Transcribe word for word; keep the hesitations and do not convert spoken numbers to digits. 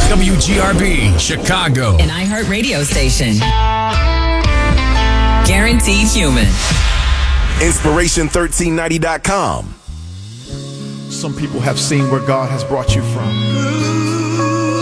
W G R B, Chicago. An iHeart radio station. Guaranteed human. Inspiration thirteen ninety dot com. Some people have seen where God has brought you from.